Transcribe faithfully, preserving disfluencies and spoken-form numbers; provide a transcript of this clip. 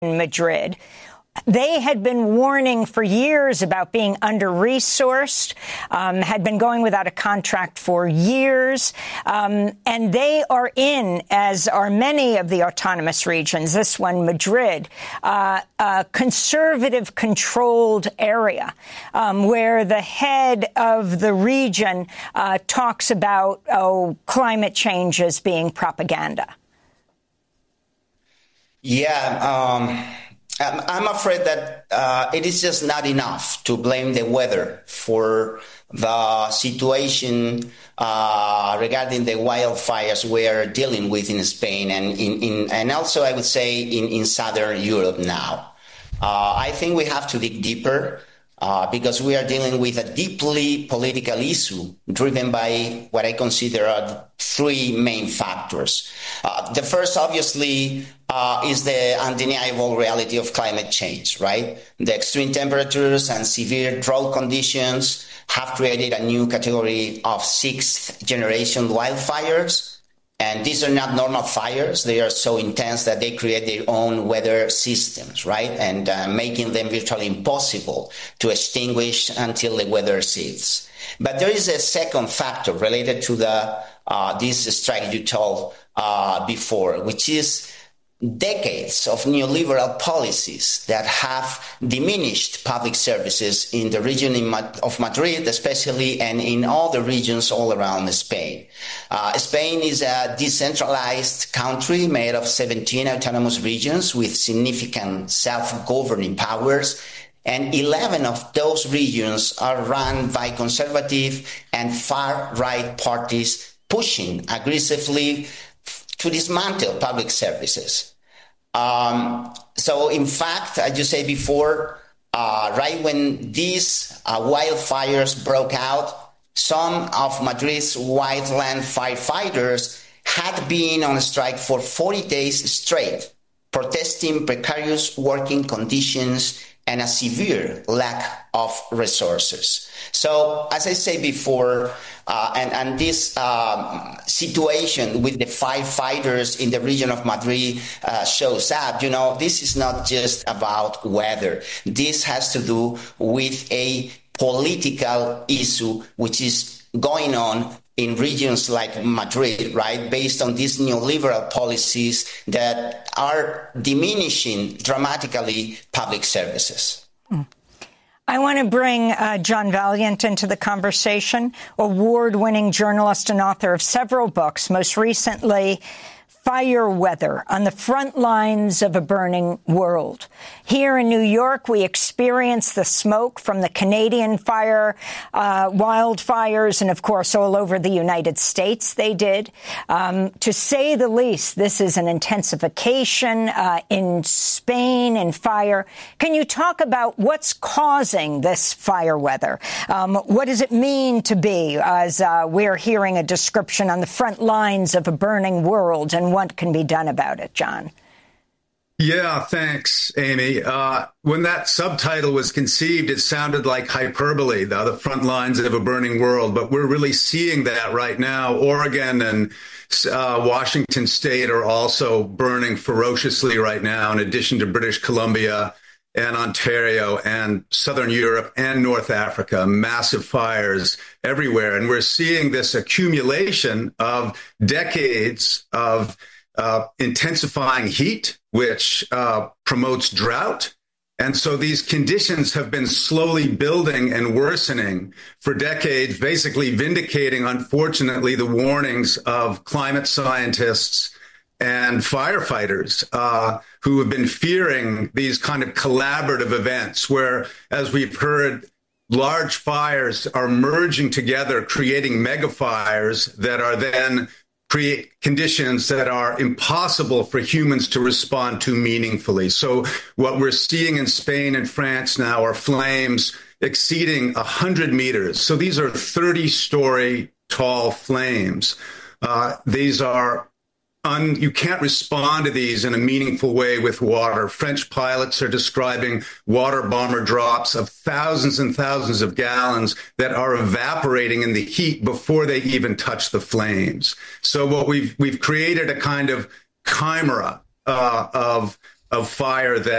in Madrid. They had been warning for years about being under-resourced, um, had been going without a contract for years, um, and they are in, as are many of the autonomous regions, this one, Madrid, uh, a conservative-controlled area um, where the head of the region uh, talks about, oh, climate change as being propaganda. Yeah, um... I'm afraid that uh, it is just not enough to blame the weather for the situation uh, regarding the wildfires we are dealing with in Spain and in, in and also I would say in, in Southern Europe now. Uh, I think we have to dig deeper uh, because we are dealing with a deeply political issue driven by what I consider are three main factors. Uh, the first, obviously, Uh, is the undeniable reality of climate change, right? The extreme temperatures and severe drought conditions have created a new category of sixth generation wildfires. And these are not normal fires. They are so intense that they create their own weather systems, right? And uh, making them virtually impossible to extinguish until the weather ceases. But there is a second factor related to the uh, this strike you told uh, before, which is decades of neoliberal policies that have diminished public services in the region of Madrid, especially, and in all the regions all around Spain. Uh, Spain is a decentralized country made of seventeen autonomous regions with significant self-governing powers, and eleven of those regions are run by conservative and far-right parties pushing aggressively to dismantle public services. Um, so, in fact, as you say before, uh, right when these uh, wildfires broke out, some of Madrid's wildland firefighters had been on strike for forty days straight, protesting precarious working conditions and a severe lack of resources. So, as I say before, uh, and, and this um, situation with the firefighters in the region of Madrid uh, shows up, you know, this is not just about weather. This has to do with a political issue which is going on in regions like Madrid, right, based on these neoliberal policies that are diminishing dramatically public services. Mm. I want to bring uh, John Vaillant into the conversation, award-winning journalist and author of several books, most recently Fire Weather, on the front lines of a burning world. Here in New York, we experienced the smoke from the Canadian fire, uh, wildfires, and, of course, all over the United States they did. Um, to say the least, this is an intensification uh, in Spain and fire. Can you talk about what's causing this fire weather? Um, what does it mean to be, as uh, we're hearing a description, on the front lines of a burning world, and what can be done about it, John? Yeah, thanks, Amy. Uh, when that subtitle was conceived, it sounded like hyperbole, the, the front lines of a burning world. But we're really seeing that right now. Oregon and uh, Washington State are also burning ferociously right now, in addition to British Columbia and Ontario and Southern Europe and North Africa, massive fires everywhere. And we're seeing this accumulation of decades of uh, intensifying heat, which uh, promotes drought. And so these conditions have been slowly building and worsening for decades, basically vindicating, unfortunately, the warnings of climate scientists and firefighters uh, who have been fearing these kind of collaborative events where, as we've heard, large fires are merging together, creating megafires that are then create conditions that are impossible for humans to respond to meaningfully. So what we're seeing in Spain and France now are flames exceeding one hundred meters. So these are thirty-story tall flames. Uh, these are Un, you can't respond to these in a meaningful way with water. French pilots are describing water bomber drops of thousands and thousands of gallons that are evaporating in the heat before they even touch the flames. So what we've we've created a kind of chimera uh, of of fire that